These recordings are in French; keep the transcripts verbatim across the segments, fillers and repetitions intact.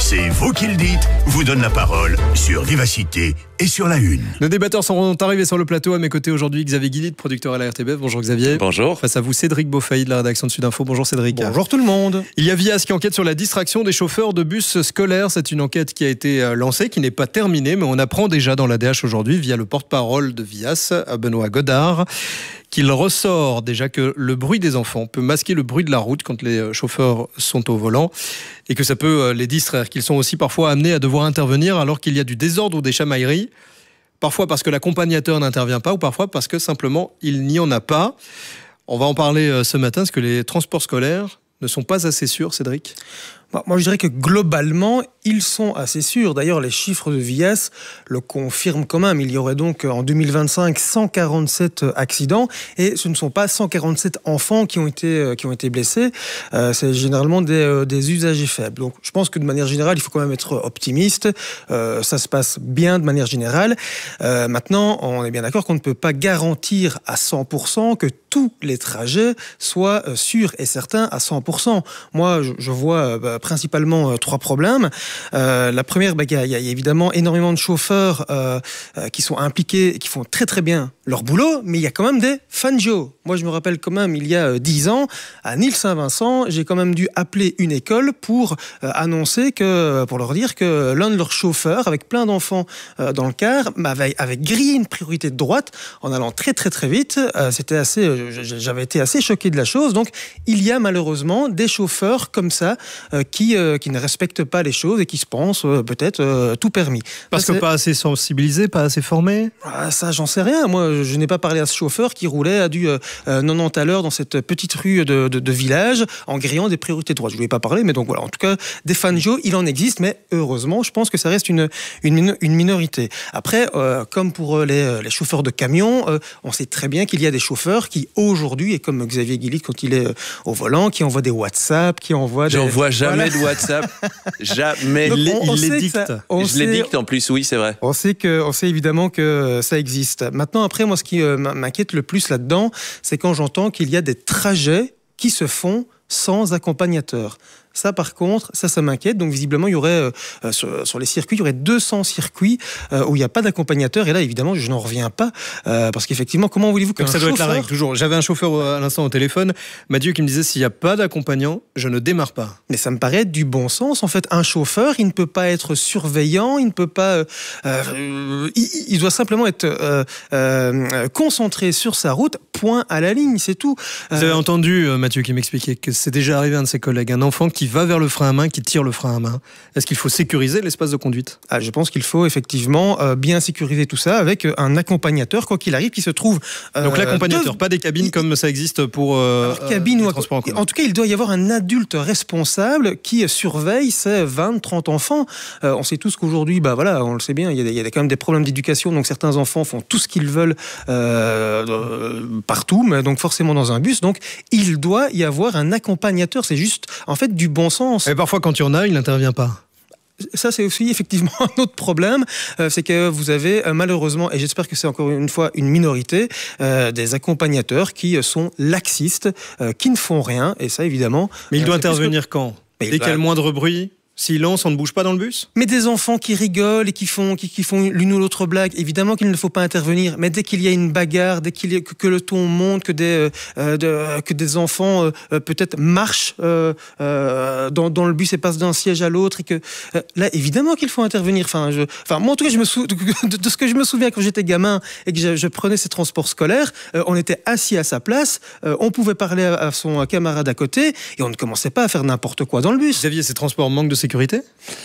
C'est vous qui le dites, vous donne la parole sur Vivacité et sur La Une. Nos débatteurs sont arrivés sur le plateau. À mes côtés aujourd'hui, Xavier Guillit, producteur à la R T B F. Bonjour Xavier. Bonjour. Face à vous, Cédric Beaufailly de la rédaction de Sudinfo. Bonjour Cédric. Bonjour tout le monde. Il y a Vias qui enquête sur la distraction des chauffeurs de bus scolaires. C'est une enquête qui a été lancée, qui n'est pas terminée, mais on apprend déjà dans l'A D H aujourd'hui, via le porte-parole de Vias, Benoît Godard, qu'il ressort déjà que le bruit des enfants peut masquer le bruit de la route quand les chauffeurs sont au volant et que ça peut les distraire, qu'ils sont aussi parfois amenés à devoir intervenir alors qu'il y a du désordre ou des chamailleries, parfois parce que l'accompagnateur n'intervient pas ou parfois parce que simplement il n'y en a pas. On va en parler ce matin, parce que les transports scolaires ne sont pas assez sûrs, Cédric. Moi, je dirais que globalement, ils sont assez sûrs. D'ailleurs, les chiffres de Vias le confirment quand même. Il y aurait donc en deux mille vingt-cinq cent quarante-sept accidents et ce ne sont pas cent quarante-sept enfants qui ont été, qui ont été blessés. Euh, c'est généralement des, des usagers faibles. Donc, je pense que de manière générale, il faut quand même être optimiste. Euh, ça se passe bien de manière générale. Euh, maintenant, on est bien d'accord qu'on ne peut pas garantir à cent pour cent que tous les trajets soient sûrs et certains à cent pour cent. Moi, je, je vois bah, principalement euh, trois problèmes. Euh, la première, bah, il y, y a évidemment énormément de chauffeurs euh, euh, qui sont impliqués, qui font très très bien leur boulot, mais il y a quand même des fangio. Moi, je me rappelle quand même, il y a dix euh, ans, à Nîmes-Saint-Vincent, j'ai quand même dû appeler une école pour euh, annoncer que, pour leur dire que l'un de leurs chauffeurs, avec plein d'enfants euh, dans le car, avait, avait grillé une priorité de droite en allant très très très vite. Euh, c'était assez, euh, j'avais été assez choqué de la chose. Donc, il y a malheureusement des chauffeurs comme ça euh, qui, euh, qui ne respectent pas les choses et qui se pensent euh, peut-être euh, tout permis. Parce ça, que pas assez sensibilisés, pas assez formés. Ah, ça, j'en sais rien. Moi, je n'ai pas parlé à ce chauffeur qui roulait à du euh, quatre-vingt-dix à l'heure dans cette petite rue de, de, de village en grillant des priorités de droite. Je ne lui ai pas parlé, mais donc voilà. En tout cas, des fangio, il en existe, mais heureusement, je pense que ça reste une, une, une minorité. Après, euh, comme pour les, les chauffeurs de camions, euh, on sait très bien qu'il y a des chauffeurs qui, aujourd'hui, et comme Xavier Guillit quand il est euh, au volant, qui envoient des WhatsApp, qui envoient des... J'en vois jamais voilà. de WhatsApp. Jamais. Donc, on, on il les dicte. Ça, Je sait, les dicte en plus, oui, c'est vrai. On sait, que, on sait évidemment que ça existe. Maintenant, après, moi, ce qui euh, m'inquiète le plus là-dedans, c'est quand j'entends qu'il y a des trajets qui se font sans accompagnateur. Ça, par contre, ça, ça m'inquiète. Donc, visiblement, il y aurait, euh, sur, sur les circuits, il y aurait deux cents circuits euh, où il n'y a pas d'accompagnateur. Et là, évidemment, je n'en reviens pas. Euh, parce qu'effectivement, comment voulez-vous qu'un ça chauffeur... doit être la règle, toujours. J'avais un chauffeur à l'instant au téléphone, Mathieu, qui me disait, s'il n'y a pas d'accompagnant, je ne démarre pas. Mais ça me paraît du bon sens. En fait, un chauffeur, il ne peut pas être surveillant, il ne peut pas... Euh, euh, il, il doit simplement être euh, euh, concentré sur sa route, point à la ligne, c'est tout. Euh... Vous avez entendu, euh, Mathieu, qui m'expliquait que c'est déjà arrivé à un de ses collègues, un enfant qui qui va vers le frein à main, qui tire le frein à main. Est-ce qu'il faut sécuriser l'espace de conduite ? ah, Je pense qu'il faut effectivement euh, bien sécuriser tout ça avec un accompagnateur, quoi qu'il arrive, qui se trouve... Euh, Donc l'accompagnateur, de... pas des cabines il... comme ça existe pour euh, Alors, cabine euh, ou les transports en commun. En tout cas, il doit y avoir un adulte responsable qui surveille ces vingt, trente enfants. Euh, on sait tous qu'aujourd'hui, bah, voilà, on le sait bien, il y a, il y a quand même des problèmes d'éducation, donc certains enfants font tout ce qu'ils veulent euh, euh, partout, mais donc forcément dans un bus. Donc il doit y avoir un accompagnateur. C'est juste, en fait, du bon sens. Et parfois, quand il y en a, il n'intervient pas. Ça, c'est aussi effectivement un autre problème. Euh, c'est que vous avez euh, malheureusement, et j'espère que c'est encore une fois une minorité, euh, des accompagnateurs qui euh, sont laxistes, euh, qui ne font rien. Et ça, évidemment... Mais il euh, doit intervenir que... quand ? Dès qu'il y a le moindre bruit ? Silence, on ne bouge pas dans le bus ? Mais des enfants qui rigolent et qui font, qui, qui font l'une ou l'autre blague, évidemment qu'il ne faut pas intervenir. Mais dès qu'il y a une bagarre, dès qu'il y a, que, que le ton monte, que des, euh, de, que des enfants euh, peut-être marchent euh, euh, dans, dans le bus et passent d'un siège à l'autre, et que euh, là, évidemment qu'il faut intervenir. Enfin, je, enfin, moi, en tout cas, je me sou... de, de ce que je me souviens quand j'étais gamin et que je, je prenais ces transports scolaires, euh, on était assis à sa place, euh, on pouvait parler à, à son camarade à côté et on ne commençait pas à faire n'importe quoi dans le bus. Xavier, ces transports manquent de sécurité ?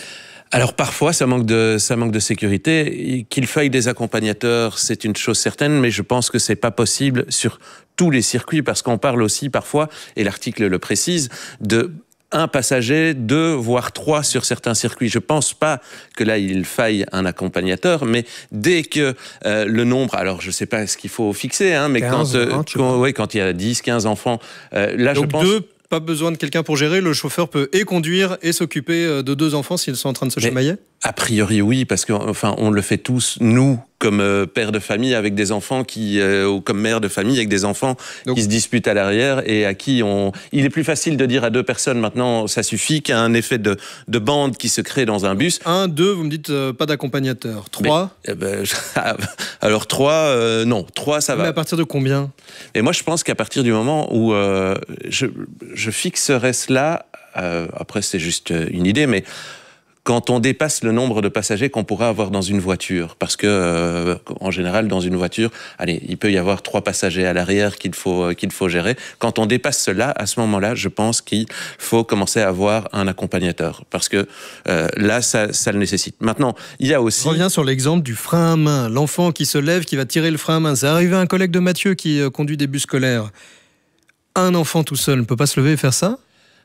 Alors parfois ça manque de ça manque de sécurité. Qu'il faille des accompagnateurs, c'est une chose certaine, mais je pense que c'est pas possible sur tous les circuits parce qu'on parle aussi parfois, et l'article le précise, de un passager, deux voire trois sur certains circuits. Je pense pas que là il faille un accompagnateur, mais dès que euh, le nombre, alors je sais pas ce qu'il faut fixer, hein, mais quinze, quand euh, vingt, quand, ouais, quand il y a dix, quinze enfants, euh, là Donc je pense. Deux... Pas besoin de quelqu'un pour gérer, le chauffeur peut et conduire et s'occuper de deux enfants s'ils sont en train de se mais, chamailler ? A priori, oui, parce que enfin, on le fait tous, nous, comme euh, père de famille avec des enfants qui, euh, ou comme mère de famille avec des enfants Donc, qui se disputent à l'arrière et à qui on. Il est plus facile de dire à deux personnes maintenant, ça suffit, qu'un effet de, de bande qui se crée dans un bus. Un, deux, vous me dites euh, pas d'accompagnateur. Trois. Mais, eh ben, alors trois, euh, non, trois, ça va. Mais à partir de combien? Et moi, je pense qu'à partir du moment où euh, je, je fixerais cela, euh, après c'est juste une idée, mais quand on dépasse le nombre de passagers qu'on pourra avoir dans une voiture, parce que euh, en général dans une voiture, allez, il peut y avoir trois passagers à l'arrière qu'il faut qu'il faut gérer. Quand on dépasse cela, à ce moment-là, je pense qu'il faut commencer à avoir un accompagnateur, parce que euh, là, ça, ça le nécessite. Maintenant, il y a aussi. Je reviens sur l'exemple du frein à main, l'enfant qui se lève, qui va tirer le frein à main. C'est arrivé à un collègue de Mathieu qui euh, conduit des bus scolaires. Un enfant tout seul ne peut pas se lever et faire ça?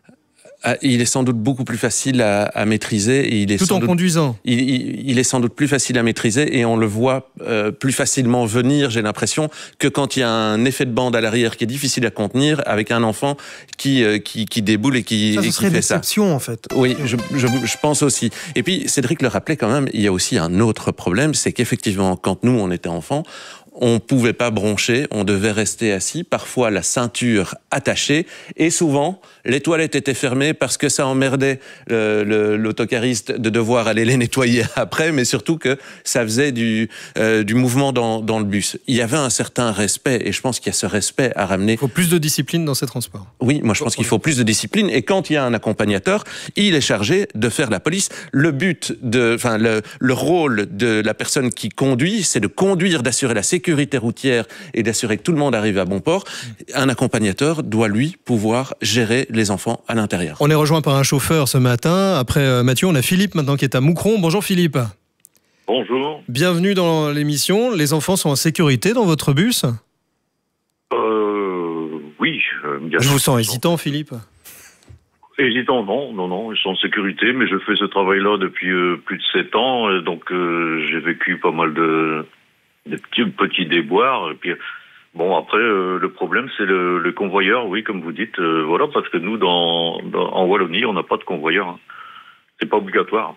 Il est sans doute beaucoup plus facile à, à maîtriser. Et il est Tout sans en doute, conduisant. Il, il, il est sans doute plus facile à maîtriser et on le voit euh, plus facilement venir, j'ai l'impression, que quand il y a un effet de bande à l'arrière qui est difficile à contenir avec un enfant qui, euh, qui, qui déboule et qui, ça, et ce qui serait fait déception, ça. en fait. Oui, je, je, je pense aussi. Et puis, Cédric le rappelait quand même, il y a aussi un autre problème, c'est qu'effectivement, quand nous, on était enfants, on pouvait pas broncher, on devait rester assis, parfois la ceinture attachée, et souvent, les toilettes étaient fermées parce que ça emmerdait le, le, l'autocariste de devoir aller les nettoyer après, mais surtout que ça faisait du, euh, du mouvement dans, dans le bus. Il y avait un certain respect, et je pense qu'il y a ce respect à ramener. Il faut plus de discipline dans ces transports. Oui, moi je pense qu'il faut plus de discipline, et quand il y a un accompagnateur, il est chargé de faire la police. Le but, de, enfin le, le rôle de la personne qui conduit, c'est de conduire, d'assurer la sécurité sécurité routière et d'assurer que tout le monde arrive à bon port. Un accompagnateur doit, lui, pouvoir gérer les enfants à l'intérieur. On est rejoint par un chauffeur ce matin. Après euh, Mathieu, on a Philippe maintenant qui est à Moucron. Bonjour Philippe. Bonjour. Bienvenue dans l'émission. Les enfants sont en sécurité dans votre bus? Euh... Oui. Euh, bien Je vous sens hésitant, Philippe. Hésitant, non, non, non, ils sont en sécurité, mais je fais ce travail-là depuis euh, plus de sept ans, et donc euh, j'ai vécu pas mal de... des petits, petits déboires, et puis bon, après, euh, le problème, c'est le, le convoyeur, oui, comme vous dites, euh, voilà, parce que nous, dans, dans, en Wallonie, on n'a pas de convoyeur, hein. C'est pas obligatoire.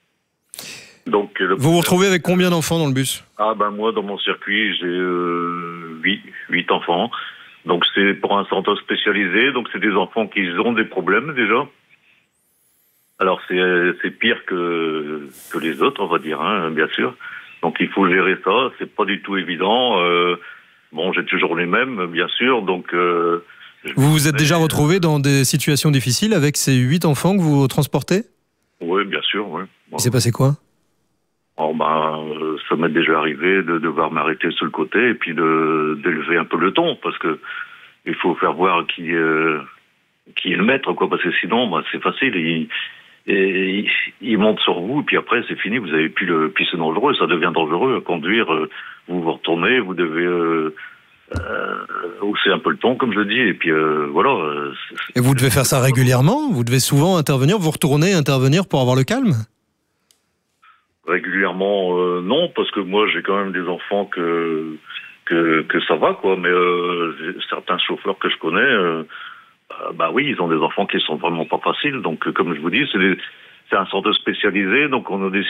Donc, le vous problème, vous retrouvez avec combien d'enfants dans le bus? Ah ben moi, dans mon circuit, j'ai euh, huit, huit enfants, donc c'est pour un centre spécialisé, donc c'est des enfants qui ont des problèmes, déjà. Alors, c'est, c'est pire que, que les autres, on va dire, hein, bien sûr. Donc il faut gérer ça, c'est pas du tout évident. Euh, bon, j'ai toujours les mêmes, bien sûr. Donc euh, vous vous êtes déjà retrouvé dans des situations difficiles avec ces huit enfants que vous transportez? Oui, bien sûr. Oui. Il s'est passé quoi? Oh, ben, euh, ça m'est déjà arrivé de devoir m'arrêter sur le côté et puis de d'élever un peu le ton, parce que il faut faire voir qui euh, qui est le maître, quoi. Parce que sinon, ben, c'est facile. Il, Et il, il monte sur vous, et puis après, c'est fini, vous avez plus le... Puis c'est dangereux, ça devient dangereux à conduire. Euh, vous vous retournez, vous devez euh, euh, hausser un peu le ton, comme je le dis, et puis euh, voilà. Euh, et vous devez faire ça régulièrement? Vous devez souvent intervenir, vous retournez intervenir pour avoir le calme? Régulièrement, euh, non, parce que moi, j'ai quand même des enfants que, que, que ça va, quoi, mais euh, certains chauffeurs que je connais... Euh, Euh, bah oui, ils ont des enfants qui sont vraiment pas faciles. Donc, euh, comme je vous dis, c'est, des, c'est un centre spécialisé. Donc, on a des